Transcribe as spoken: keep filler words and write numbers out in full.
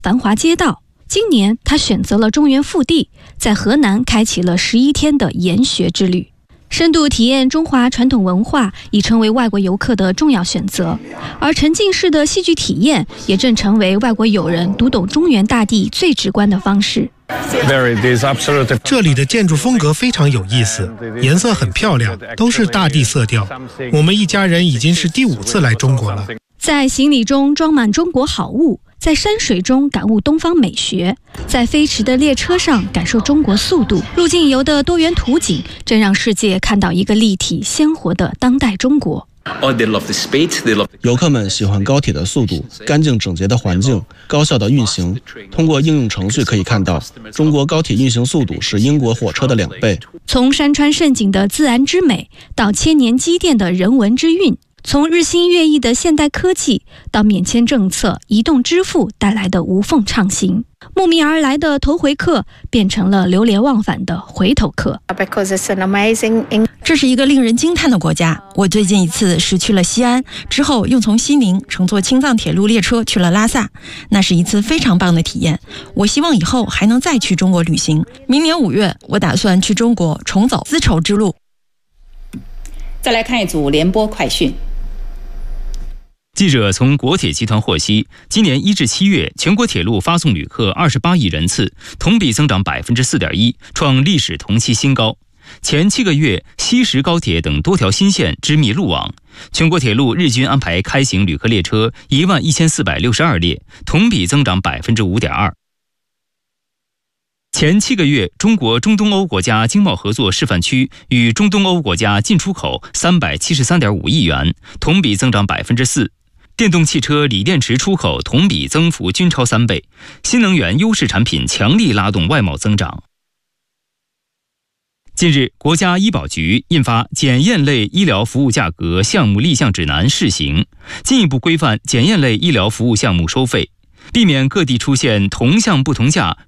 繁华街道。今年他选择了中原腹地，在河南开启了十一天的研学之旅。深度体验中华传统文化已成为外国游客的重要选择，而沉浸式的戏剧体验也正成为外国友人读懂中原大地最直观的方式。 这里的建筑风格非常有意思，颜色很漂亮，都是大地色调。我们一家人已经是第五次来中国了。 在行李中装满中国好物，在山水中感悟东方美学，在飞驰的列车上感受中国速度。入境游的多元图景，正让世界看到一个立体鲜活的当代中国。 游客们喜欢高铁的速度、干净整洁的环境、高效的运行。通过应用程序可以看到，中国高铁运行速度是英国火车的两倍。 从山川胜景的自然之美，到千年积淀的人文之韵。从日新月异的现代科技到免签政策、移动支付带来的无缝畅行，慕名而来的头回客变成了流连忘返的回头客。 这是一个令人惊叹的国家。我最近一次是去了西安，之后又从西宁乘坐青藏铁路列车去了拉萨，那是一次非常棒的体验。我希望以后还能再去中国旅行。明年五月，我打算去中国重走丝绸之路。 再来看一组联播快讯。 记者从国铁集团获悉，今年一至七月，全国铁路发送旅客二十八亿人次，同比增长百分之四点一，创历史同期新高。前七个月，西石高铁等多条新线织密路网，全国铁路日均安排开行旅客列车一万一千四百六十二列，同比增长百分之五点二。前七个月，中国中东欧国家经贸合作示范区与中东欧国家进出口三百七十三点五亿元，同比增长百分之四。电动汽车锂电池出口同比增幅均超三倍，新能源优势产品强力拉动外贸增长。近日，国家医保局印发《检验类医疗服务价格项目立项指南（试行）》，进一步规范检验类医疗服务项目收费，避免各地出现同项不同价、